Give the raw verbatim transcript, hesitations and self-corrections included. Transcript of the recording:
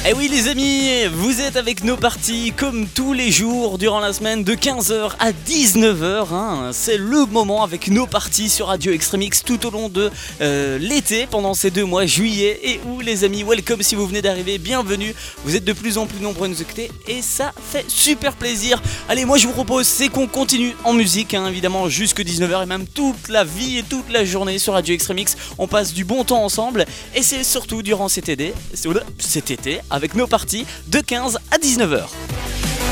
Eh oui les amis, vous êtes avec nos parties comme tous les jours durant la semaine de quinze heures à dix-neuf heures. Hein. C'est le moment avec nos parties sur Radio Extremix tout au long de euh, l'été, pendant ces deux mois, juillet et août les amis. Welcome si vous venez d'arriver, bienvenue. Vous êtes de plus en plus nombreux à nous écouter et ça fait super plaisir. Allez, moi je vous propose c'est qu'on continue en musique, hein, évidemment jusque dix-neuf heures et même toute la vie et toute la journée sur Radio Extremix. On passe du bon temps ensemble et c'est surtout durant cet été, cet été avec nos parties de quinze à dix-neuf heures.